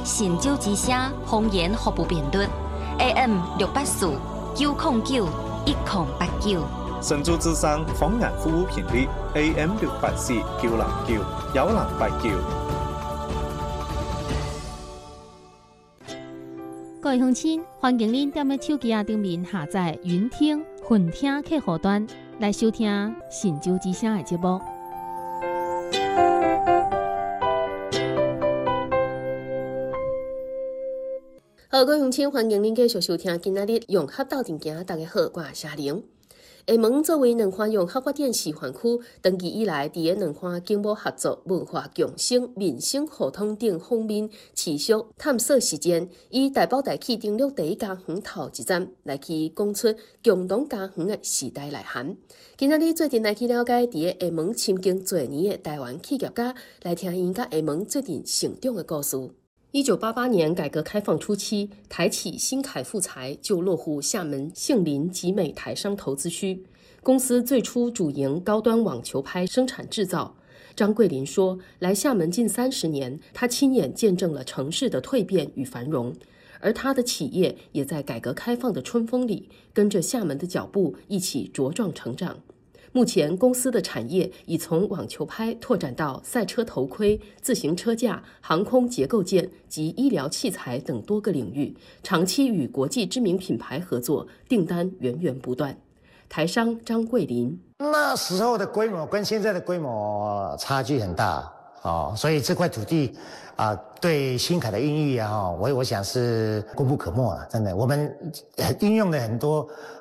神州之声方言服务频率 AM 684 909 1089。 神州之声方言服务频率 AM 684 909 1089。 各位乡亲，欢迎您踮咧手机顶面下载云听、混听客户端来收听神州之声的节目。 好，各位乡亲，欢迎您继续收听今仔日融合斗阵行。大家好，我是夏玲。厦门作为两岸融合发展示范区，长期以来，伫两岸经贸合作、文化共生、民生互通等方面持续探索实践，以大埔大起登陆第一家园头一站来去讲出共同家园的时代内涵。今仔日最近来去了解伫厦门深耕多年的台湾企业家，来听因甲厦门最近成长的故事。1988年改革开放初期，台企新凯富材就落户厦门杏林集美台商投资区。公司最初主营高端网球拍生产制造。张桂林说，来厦门近30年，他亲眼见证了城市的蜕变与繁荣，而他的企业也在改革开放的春风里，跟着厦门的脚步一起茁壮成长。目前公司的产业已从网球拍拓展到赛车头盔、自行车架、航空结构件及医疗器材等多个领域，长期与国际知名品牌合作，订单源源不断。台商张桂林， 那时候的规模跟现在的规模差距很大所以这块土地对新凯的孕育我想是功不可没了，真的。我们运用了很多